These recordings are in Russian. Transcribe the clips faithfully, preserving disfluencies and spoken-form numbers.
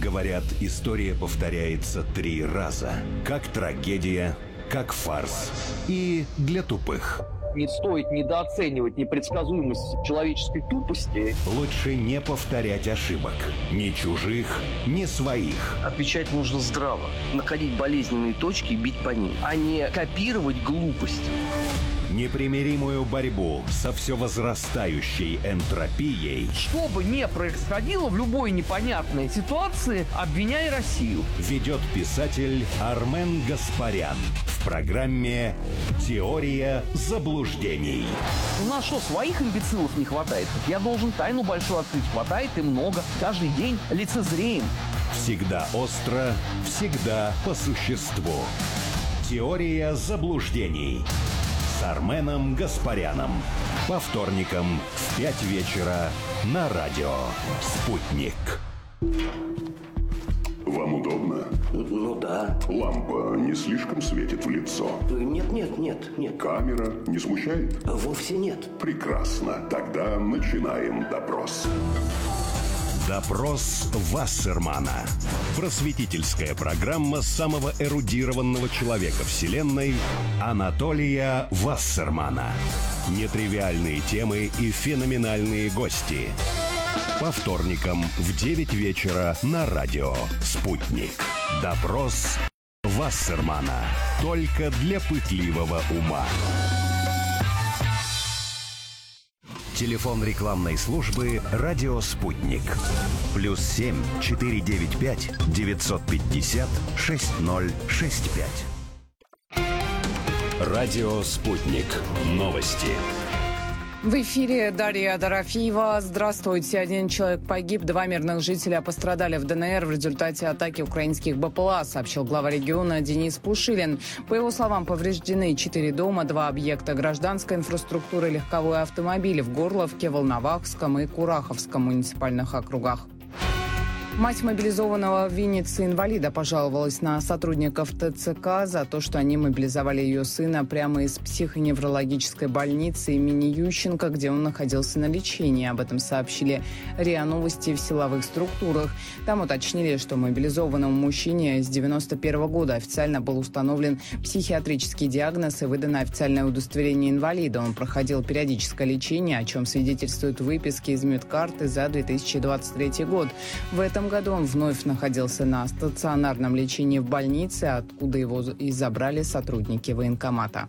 Говорят, история повторяется три раза. Как трагедия, как фарс и для тупых. Не стоит недооценивать непредсказуемость человеческой тупости. Лучше не повторять ошибок. Ни чужих, ни своих. Отвечать нужно здраво. Находить болезненные точки и бить по ним, а не копировать глупость. Непримиримую борьбу со все возрастающей энтропией. Что бы ни происходило в любой непонятной ситуации, обвиняй Россию. Ведет писатель Армен Гаспарян в программе «Теория заблуждений». У нас что, своих имбецилов не хватает? Я должен тайну большую открыть. Хватает и много. Каждый день лицезреем. Всегда остро, всегда по существу. «Теория заблуждений» с Арменом Гаспаряном. По вторникам в пять вечера на радио «Спутник». Вам удобно? Ну да. Лампа не слишком светит в лицо? Нет, нет, нет, нет. Камера не смущает? Вовсе нет. Прекрасно. Тогда начинаем допрос. Допрос Вассермана. Просветительская программа самого эрудированного человека Вселенной Анатолия Вассермана. Нетривиальные темы и феноменальные гости. По вторникам в девять вечера на радио «Спутник». Допрос Вассермана. Только для пытливого ума. Телефон рекламной службы «Радио Спутник». Плюс семь четыре девять пять девятьсот пятьдесят шесть ноль шесть пять. Радио Спутник. Новости. В эфире Дарья Дорофеева. Здравствуйте. Один человек погиб, два мирных жителя пострадали в ДНР в результате атаки украинских БПЛА, сообщил глава региона Денис Пушилин. По его словам, повреждены четыре дома, два объекта гражданской инфраструктуры, легковой автомобиль в Горловке, Волновахском и Кураховском муниципальных округах. Мать мобилизованного в Виннице инвалида пожаловалась на сотрудников ТЦК за то, что они мобилизовали ее сына прямо из психоневрологической больницы имени Ющенко, где он находился на лечении. Об этом сообщили РИА Новости в силовых структурах. Там уточнили, что мобилизованному мужчине с девяносто первого года официально был установлен психиатрический диагноз и выдано официальное удостоверение инвалида. Он проходил периодическое лечение, о чем свидетельствуют выписки из медкарты за две тысячи двадцать третий год. В этом В этом году он вновь находился на стационарном лечении в больнице, откуда его и забрали сотрудники военкомата.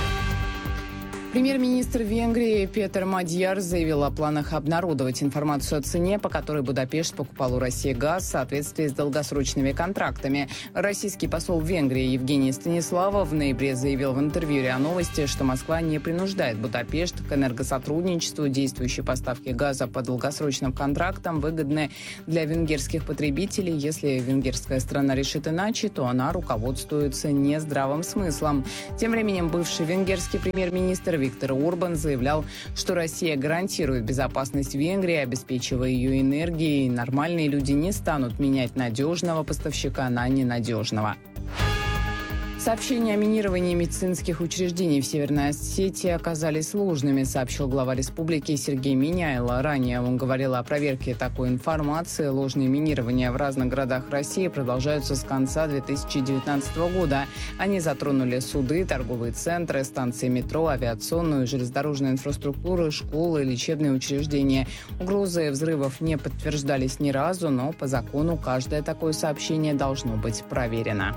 Премьер-министр Венгрии Петер Мадьяр заявил о планах обнародовать информацию о цене, по которой Будапешт покупал у России газ в соответствии с долгосрочными контрактами. Российский посол в Венгрии Евгений Станиславов в ноябре заявил в интервью РИА Новости, что Москва не принуждает Будапешт к энергосотрудничеству. Действующие поставки газа по долгосрочным контрактам выгодны для венгерских потребителей. Если венгерская страна решит иначе, то она руководствуется не здравым смыслом. Тем временем бывший венгерский премьер-министр Виктор Орбан заявлял, что Россия гарантирует безопасность Венгрии, обеспечивая ее энергией. Нормальные люди не станут менять надежного поставщика на ненадежного. Сообщения о минировании медицинских учреждений в Северной Осетии оказались сложными, сообщил глава республики Сергей Миняйло. Ранее он говорил о проверке такой информации. Ложные минирования в разных городах России продолжаются с конца две тысячи девятнадцатого года. Они затронули суды, торговые центры, станции метро, авиационную и железнодорожную инфраструктуру, школы, лечебные учреждения. Угрозы взрывов не подтверждались ни разу, но по закону каждое такое сообщение должно быть проверено.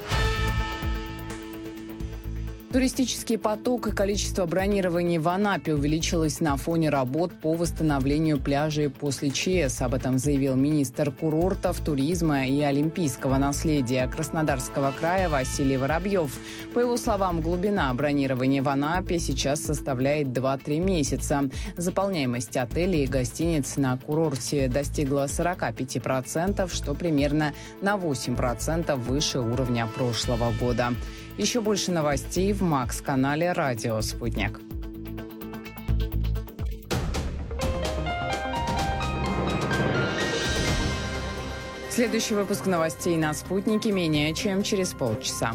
Туристический поток и количество бронирований в Анапе увеличилось на фоне работ по восстановлению пляжей после ЧС. Об этом заявил министр курортов, туризма и олимпийского наследия Краснодарского края Василий Воробьев. По его словам, глубина бронирования в Анапе сейчас составляет два-три месяца. Заполняемость отелей и гостиниц на курорте достигла сорок пять процентов, что примерно на восемь процентов выше уровня прошлого года. Еще больше новостей в Макс-канале «Радио Спутник». Следующий выпуск новостей на «Спутнике» менее чем через полчаса.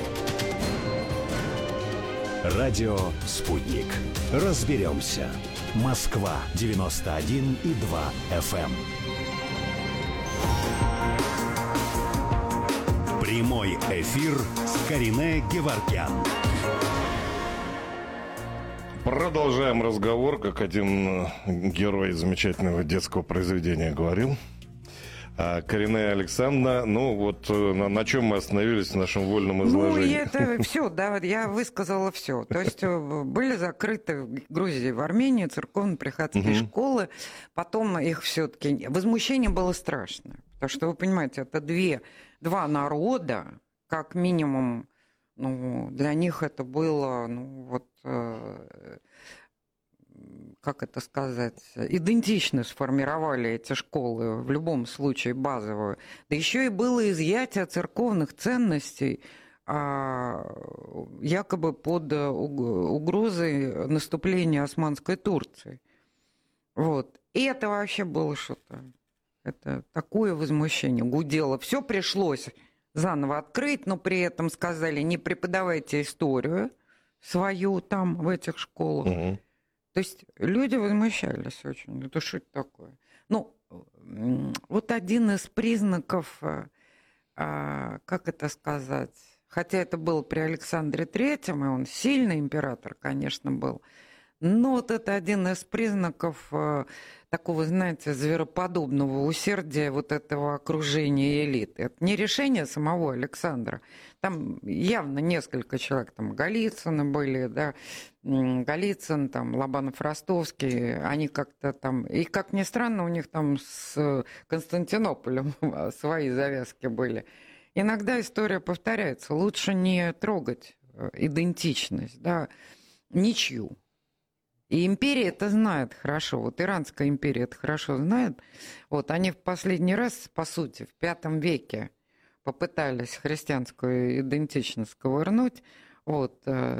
Радио «Спутник». Разберемся. Москва девяносто один и два эф эм. Прямой эфир с Каринэ Геворгян. Продолжаем разговор, как один герой замечательного детского произведения говорил. Каринэ Александровна, ну вот на, на чем мы остановились в нашем вольном изложении? Ну, это все, да, я высказала все. То есть были закрыты в Грузии, в Армении церковно-приходские угу. школы, потом их все-таки... Возмущение было страшное, потому что, вы понимаете, это две, два народа, как минимум, ну, для них это было, ну, вот... как это сказать, идентично сформировали эти школы, в любом случае базовую. Да еще и было изъятие церковных ценностей, якобы под угрозой наступления Османской Турции. Вот. И это вообще было что-то. Это такое возмущение гудело. Все пришлось заново открыть, но при этом сказали, не преподавайте историю свою там, в этих школах. Угу. То есть люди возмущались очень. Это что это такое? Ну, вот один из признаков, как это сказать, хотя это был при Александре Третьем, и он сильный император, конечно, был, но вот это один из признаков такого, знаете, звероподобного усердия вот этого окружения элиты. Это не решение самого Александра. Там явно несколько человек, там Голицыны были, да, Голицын, там Лобанов-Ростовский, они как-то там, и как ни странно, у них там с Константинополем свои завязки были. Иногда история повторяется. Лучше не трогать идентичность, да, ничью. И империя это знает хорошо. Вот Иранская империя это хорошо знает. Вот они в последний раз, по сути, в пятом веке попытались христианскую идентичность ковырнуть. Вот,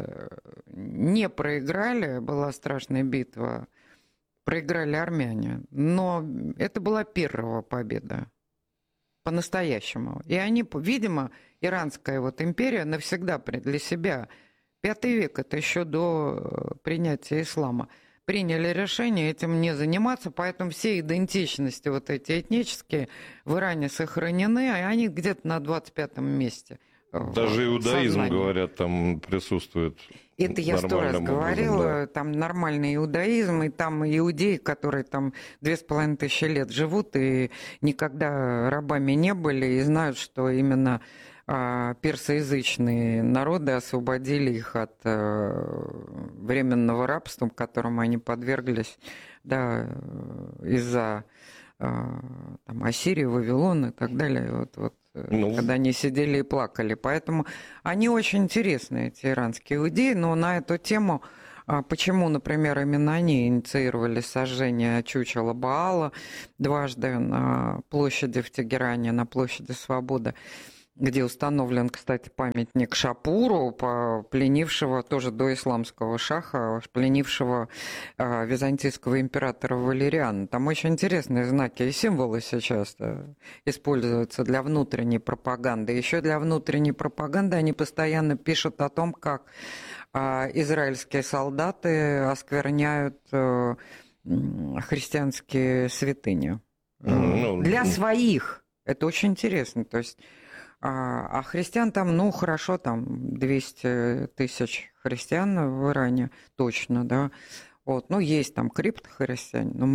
не проиграли, была страшная битва, проиграли армяне. Но это была первая победа. По-настоящему. И они, видимо, Иранская вот империя навсегда для себя... Пятый век, это еще до принятия ислама, приняли решение этим не заниматься, поэтому все идентичности вот эти этнические в Иране сохранены, а они где-то на двадцать пятом месте. Даже иудаизм, сознании. Говорят, там присутствует. Это я сто раз говорила, да. Там нормальный иудаизм, и там иудеи, которые там две с половиной тысячи лет живут и никогда рабами не были, и знают, что именно... персоязычные народы освободили их от э, временного рабства, которому они подверглись, да, из-за э, там, Ассирии, Вавилона и так далее, вот, вот, ну... когда они сидели и плакали. Поэтому они очень интересны, эти иранские иудеи, но на эту тему, почему, например, именно они инициировали сожжение чучела Баала дважды на площади в Тегеране, на площади Свободы, где установлен, кстати, памятник Шапуру, пленившего тоже до исламского шаха, пленившего э, византийского императора Валериана. Там очень интересные знаки и символы сейчас да, используются для внутренней пропаганды. Еще для внутренней пропаганды они постоянно пишут о том, как э, израильские солдаты оскверняют э, христианские святыни. Ну, для своих. Это очень интересно. То есть А, а христиан там, ну, хорошо, там двести тысяч христиан в Иране, точно, да. Вот, ну, есть там криптохристиане, но